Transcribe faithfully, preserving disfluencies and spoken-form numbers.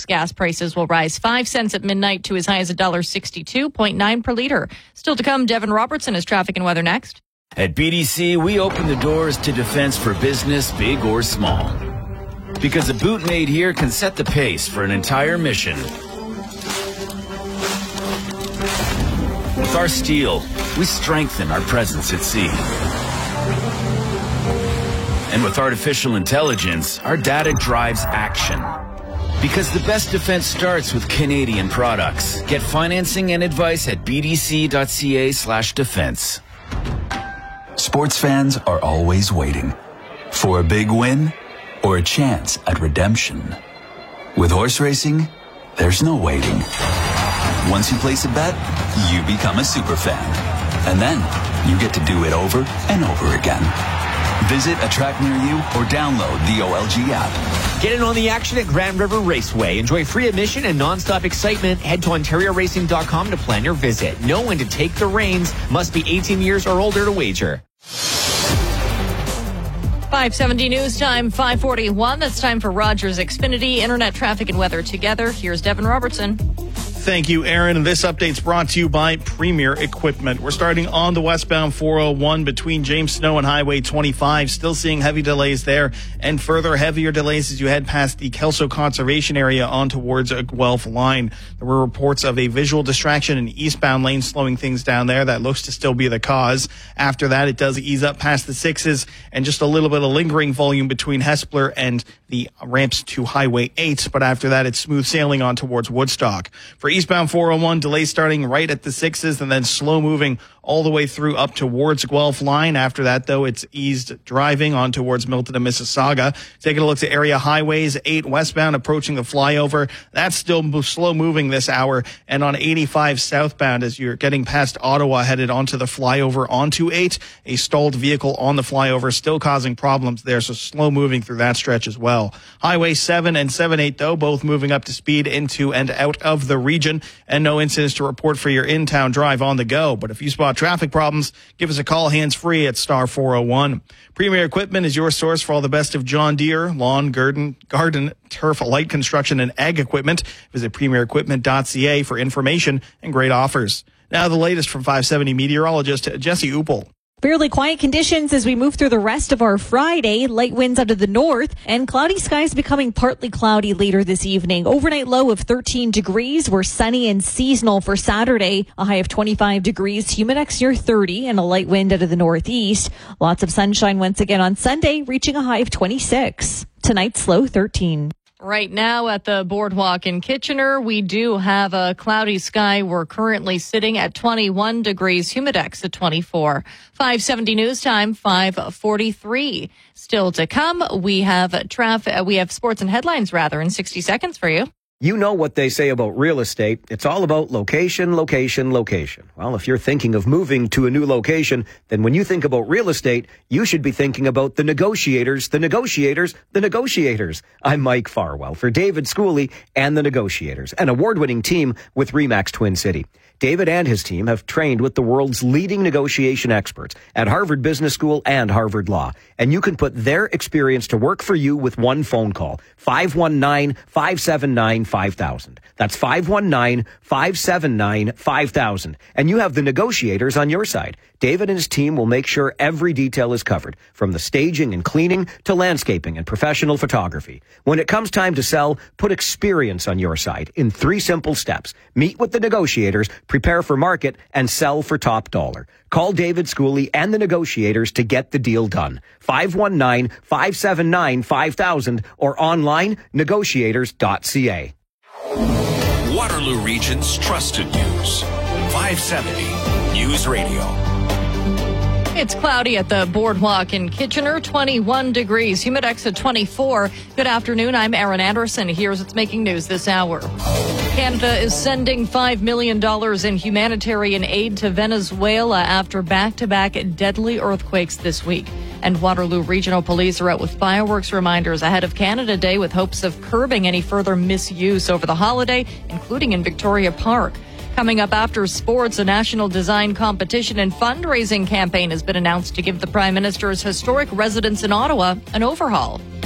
week's gas prices will rise five cents at midnight to as high as one dollar sixty-two point nine per litre. Still to come, Devin Robertson is traffic and weather next. At B D C, we open the doors to defense for business, big or small. Because a boot made here can set the pace for an entire mission. With our steel, we strengthen our presence at sea. And with artificial intelligence, our data drives action. Because the best defense starts with Canadian products. Get financing and advice at bdc.ca slash defense. Sports fans are always waiting for a big win or a chance at redemption. With horse racing, there's no waiting. Once you place a bet, you become a super fan. And then you get to do it over and over again. Visit a track near you or download the O L G app. Get in on the action at Grand River Raceway. Enjoy free admission and nonstop excitement. Head to ontario racing dot com to plan your visit. Know when to take the reins. Must be eighteen years or older to wager. five seventy news time, five forty-one. That's time for Rogers Xfinity Internet traffic and weather together. Here's Devin Robertson. Thank you, Aaron. And this update's brought to you by Premier Equipment. We're starting on the westbound four oh one between James Snow and Highway twenty-five. Still seeing heavy delays there, and further heavier delays as you head past the Kelso Conservation Area on towards a Guelph line. There were reports of a visual distraction in eastbound lane slowing things down there. That looks to still be the cause. After that, it does ease up past the sixes and just a little bit of lingering volume between Hespeler and the ramps to Highway eight. But after that, it's smooth sailing on towards Woodstock. For eastbound four oh one, delays starting right at the sixes and then slow moving all the way through up towards Guelph line. After that, though, it's eased driving on towards Milton and Mississauga. Taking a look at area highways, eight westbound approaching the flyover. That's still slow moving this hour. And on eighty-five southbound, as you're getting past Ottawa, headed onto the flyover onto eight, a stalled vehicle on the flyover still causing problems there. So slow moving through that stretch as well. Highway seven and seven eight, though, both moving up to speed into and out of the region. And no incidents to report for your in-town drive on the go. But if you spot traffic problems, give us a call hands-free at star four oh one. Premier Equipment is your source for all the best of John Deere, lawn, garden, garden, turf, light construction, and ag equipment. Visit premier equipment dot c a for information and great offers. Now the latest from five seventy meteorologist Jesse Uppel. Fairly quiet conditions as we move through the rest of our Friday. Light winds out of the north and cloudy skies becoming partly cloudy later this evening. Overnight low of thirteen degrees. We're sunny and seasonal for Saturday. A high of twenty-five degrees. Humidex near thirty and a light wind out of the northeast. Lots of sunshine once again on Sunday, reaching a high of twenty-six. Tonight's low thirteen. Right now at the boardwalk in Kitchener, we do have a cloudy sky. We're currently sitting at twenty-one degrees, humidex at twenty-four. five seventy news time, five forty-three. Still to come, we have traffic, we have sports and headlines rather in sixty seconds for you. You know what they say about real estate. It's all about location, location, location. Well, if you're thinking of moving to a new location, then when you think about real estate, you should be thinking about the negotiators, the negotiators, the negotiators. I'm Mike Farwell for David Schooley and the Negotiators, an award-winning team with RE/MAX Twin City. David and his team have trained with the world's leading negotiation experts at Harvard Business School and Harvard Law. And you can put their experience to work for you with one phone call. five one nine, five seven nine, five thousand. That's five one nine, five seven nine, five thousand. And you have the negotiators on your side. David and his team will make sure every detail is covered, from the staging and cleaning to landscaping and professional photography. When it comes time to sell, put experience on your side in three simple steps. Meet with the negotiators, prepare for market, and sell for top dollar. Call David Schooley and the Negotiators to get the deal done. five one nine, five seven nine, five thousand or online negotiators dot c a. Waterloo Region's trusted news. five seventy News Radio. It's cloudy at the boardwalk in Kitchener, twenty-one degrees, humidex at twenty-four. Good afternoon, I'm Erin Anderson. Here's what's making news this hour. Canada is sending five million dollars in humanitarian aid to Venezuela after back-to-back deadly earthquakes this week. And Waterloo Regional Police are out with fireworks reminders ahead of Canada Day with hopes of curbing any further misuse over the holiday, including in Victoria Park. Coming up after sports, a national design competition and fundraising campaign has been announced to give the Prime Minister's historic residence in Ottawa an overhaul.